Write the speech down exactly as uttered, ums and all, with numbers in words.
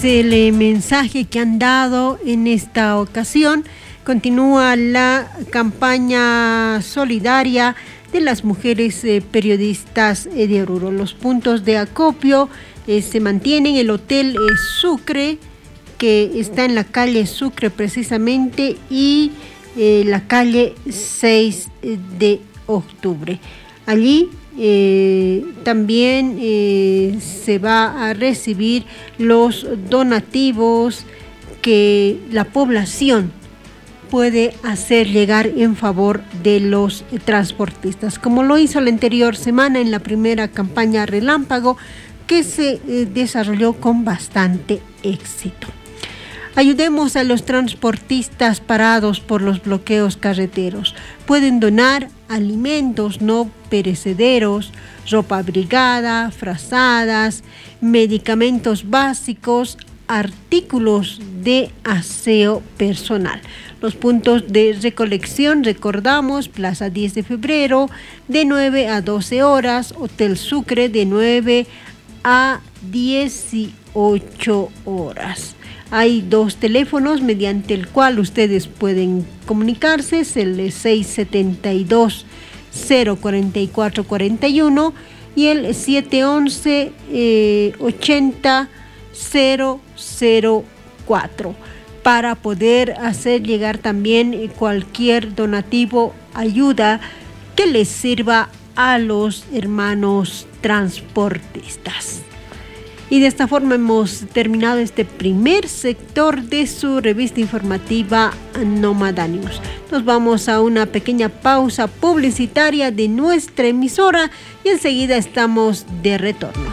El mensaje que han dado en esta ocasión. Continúa la campaña solidaria de las mujeres eh, periodistas eh, de Oruro. Los puntos de acopio eh, se mantienen. El Hotel eh, Sucre, que está en la calle Sucre precisamente, y eh, la calle seis de octubre. Allí eh, también eh, se va a recibir los donativos que la población puede hacer llegar en favor de los transportistas, como lo hizo la anterior semana en la primera campaña Relámpago, que se eh, desarrolló con bastante éxito. Ayudemos a los transportistas parados por los bloqueos carreteros. Pueden donar alimentos no perecederos, ropa abrigada, frazadas, medicamentos básicos, artículos de aseo personal. Los puntos de recolección, recordamos, Plaza diez de febrero de nueve a doce horas, Hotel Sucre de nueve a dieciocho horas. Hay dos teléfonos mediante el cual ustedes pueden comunicarse, es el seis siete dos, cero cuatro cuatro cuatro uno y el siete once, ochenta, cero cero cuatro, para poder hacer llegar también cualquier donativo, ayuda que les sirva a los hermanos transportistas. Y de esta forma hemos terminado este primer sector de su revista informativa Nómada News. Nos vamos a una pequeña pausa publicitaria de nuestra emisora y enseguida estamos de retorno.